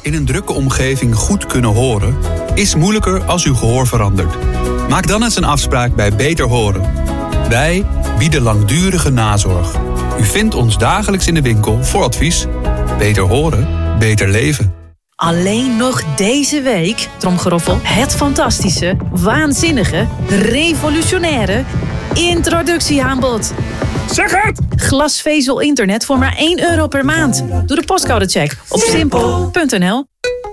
in een drukke omgeving goed kunnen horen is moeilijker als uw gehoor verandert. Maak dan eens een afspraak bij Beter Horen. Wij bieden langdurige nazorg. U vindt ons dagelijks in de winkel voor advies. Beter horen, beter leven. Alleen nog deze week, tromgeroffel, het fantastische, waanzinnige, revolutionaire introductieaanbod. Zeg het! Glasvezel internet voor maar €1 per maand. Doe de postcodecheck op simpel.nl.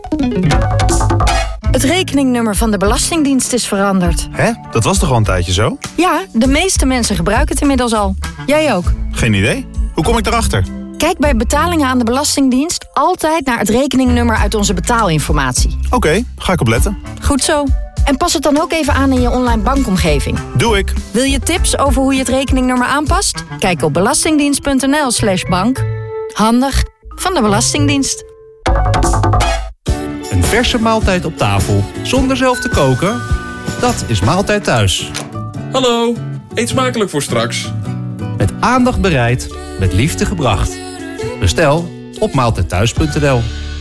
Het rekeningnummer van de Belastingdienst is veranderd. Hè? Dat was toch al een tijdje zo? Ja, de meeste mensen gebruiken het inmiddels al. Jij ook. Geen idee. Hoe kom ik erachter? Kijk bij betalingen aan de Belastingdienst altijd naar het rekeningnummer uit onze betaalinformatie. Oké, ga ik opletten. Goed zo. En pas het dan ook even aan in je online bankomgeving. Doe ik. Wil je tips over hoe je het rekeningnummer aanpast? Kijk op belastingdienst.nl/bank. Handig van de Belastingdienst. Een verse maaltijd op tafel, zonder zelf te koken? Dat is Maaltijd Thuis. Hallo, eet smakelijk voor straks. Met aandacht bereid, met liefde gebracht. Bestel op maaltijdthuis.nl.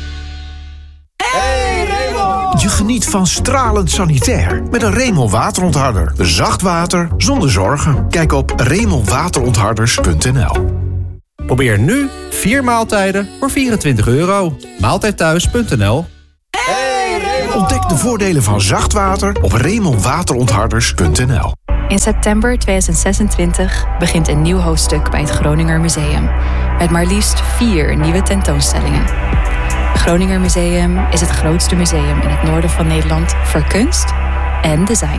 Je geniet van stralend sanitair met een Remel waterontharder. Zacht water zonder zorgen. Kijk op remelwaterontharders.nl. Probeer nu 4 maaltijden voor €24. Maaltijdthuis.nl. Ontdek de voordelen van zacht water op remelwaterontharders.nl. In september 2026 begint een nieuw hoofdstuk bij het Groninger Museum. Met maar liefst 4 nieuwe tentoonstellingen. Het Groninger Museum is het grootste museum in het noorden van Nederland voor kunst en design.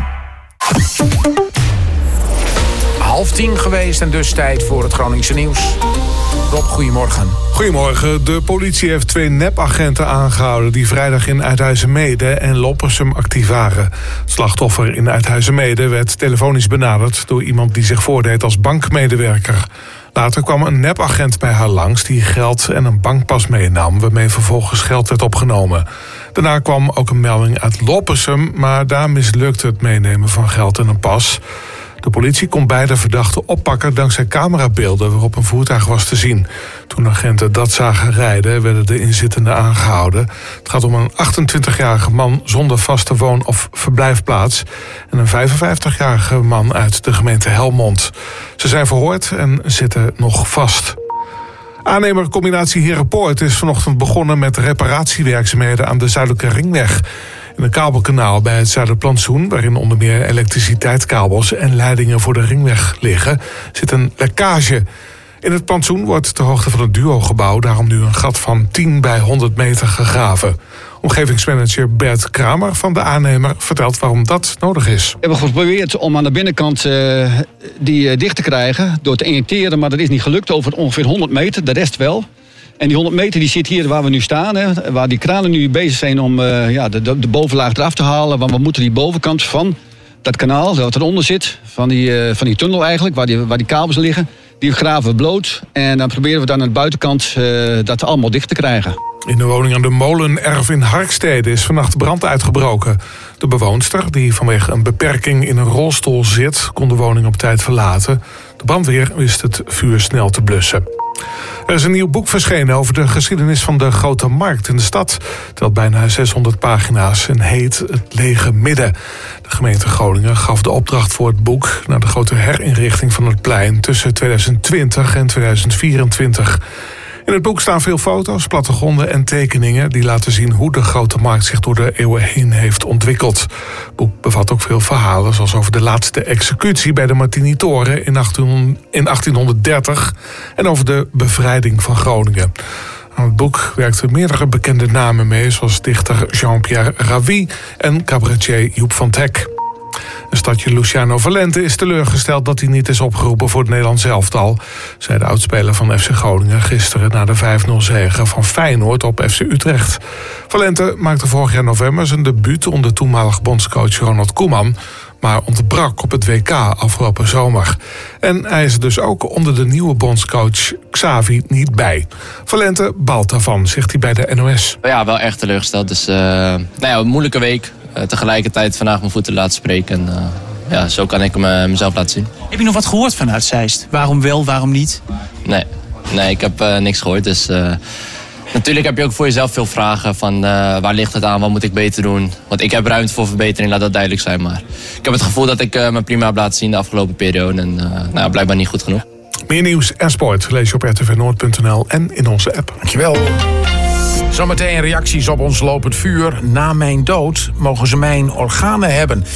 9:30 geweest en dus tijd voor het Groningse nieuws. Rob, goedemorgen. Goedemorgen. De politie heeft 2 nepagenten aangehouden die vrijdag in Uithuizermeede en Loppersum actief waren. Het slachtoffer in Uithuizermeede werd telefonisch benaderd door iemand die zich voordeed als bankmedewerker. Later kwam een nepagent bij haar langs die geld en een bankpas meenam, waarmee vervolgens geld werd opgenomen. Daarna kwam ook een melding uit Loppersum, maar daar mislukte het meenemen van geld en een pas. De politie kon beide verdachten oppakken dankzij camerabeelden waarop een voertuig was te zien. Toen agenten dat zagen rijden, werden de inzittenden aangehouden. Het gaat om een 28-jarige man zonder vaste woon- of verblijfplaats en een 55-jarige man uit de gemeente Helmond. Ze zijn verhoord en zitten nog vast. Aannemercombinatie Herenpoort is vanochtend begonnen met reparatiewerkzaamheden aan de Zuidelijke Ringweg. In een kabelkanaal bij het Zuiderplantsoen, waarin onder meer elektriciteitskabels en leidingen voor de ringweg liggen, zit een lekkage. In het plantsoen wordt ter hoogte van het duogebouw daarom nu een gat van 10 bij 100 meter gegraven. Omgevingsmanager Bert Kramer van de aannemer vertelt waarom dat nodig is. We hebben geprobeerd om aan de binnenkant die dicht te krijgen door te injecteren, maar dat is niet gelukt over ongeveer 100 meter, de rest wel. En die 100 meter die zit hier waar we nu staan, hè, waar die kranen nu bezig zijn om de bovenlaag eraf te halen. Want we moeten die bovenkant van dat kanaal, dat eronder zit, van die tunnel eigenlijk, waar die kabels liggen, die graven we bloot. En dan proberen we dan aan de buitenkant dat allemaal dicht te krijgen. In de woning aan de Molenerf in Harkstede is vannacht brand uitgebroken. De bewoonster, die vanwege een beperking in een rolstoel zit, kon de woning op tijd verlaten. De brandweer wist het vuur snel te blussen. Er is een nieuw boek verschenen over de geschiedenis van de Grote Markt in de stad. Het telt bijna 600 pagina's en heet Het Lege Midden. De gemeente Groningen gaf de opdracht voor het boek naar de grote herinrichting van het plein tussen 2020 en 2024. In het boek staan veel foto's, plattegronden en tekeningen die laten zien hoe de Grote Markt zich door de eeuwen heen heeft ontwikkeld. Het boek bevat ook veel verhalen, zoals over de laatste executie bij de Martinitoren in 1830 en over de bevrijding van Groningen. Aan het boek werkten meerdere bekende namen mee, zoals dichter Jean-Pierre Ravi en cabaretier Joep van Teck. Het stadje Luciano Valente is teleurgesteld dat hij niet is opgeroepen voor het Nederlands elftal, zei de oudspeler van FC Groningen gisteren na de 5-0 zege van Feyenoord op FC Utrecht. Valente maakte vorig jaar november zijn debuut onder toenmalig bondscoach Ronald Koeman, maar ontbrak op het WK afgelopen zomer. En hij is dus ook onder de nieuwe bondscoach Xavi niet bij. Valente baalt daarvan, zegt hij bij de NOS. Ja, wel echt teleurgesteld. Dus een moeilijke week. Tegelijkertijd vandaag mijn voeten laten spreken. En zo kan ik mezelf laten zien. Heb je nog wat gehoord vanuit Zeist? Waarom wel, waarom niet? Nee, ik heb niks gehoord. Dus Natuurlijk heb je ook voor jezelf veel vragen van waar ligt het aan, wat moet ik beter doen. Want ik heb ruimte voor verbetering, laat dat duidelijk zijn. Maar ik heb het gevoel dat ik me prima heb laten zien de afgelopen periode. En blijkbaar niet goed genoeg. Meer nieuws en sport lees je op rtvnoord.nl en in onze app. Dankjewel. Zometeen reacties op ons lopend vuur. Na mijn dood mogen ze mijn organen hebben.